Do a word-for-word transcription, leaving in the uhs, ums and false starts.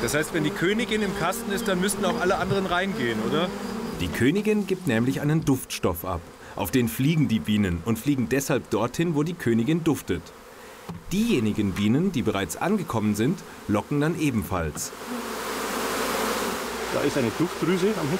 Das heißt, wenn die Königin im Kasten ist, dann müssten auch alle anderen reingehen, oder? Die Königin gibt nämlich einen Duftstoff ab. Auf den fliegen die Bienen und fliegen deshalb dorthin, wo die Königin duftet. Diejenigen Bienen, die bereits angekommen sind, locken dann ebenfalls. Da ist eine Duftdrüse am Hut.